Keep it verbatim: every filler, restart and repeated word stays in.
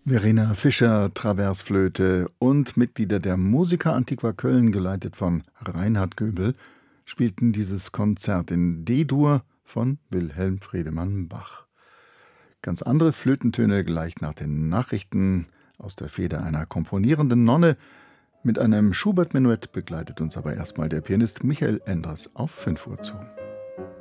Verena Fischer, Traversflöte und Mitglieder der Musica Antiqua Köln, geleitet von Reinhard Göbel, spielten dieses Konzert in D-Dur von Wilhelm Friedemann Bach. Ganz andere Flötentöne gleich nach den Nachrichten aus der Feder einer komponierenden Nonne. Mit einem Schubert-Menuett begleitet uns aber erstmal der Pianist Michael Endres auf fünf Uhr zu.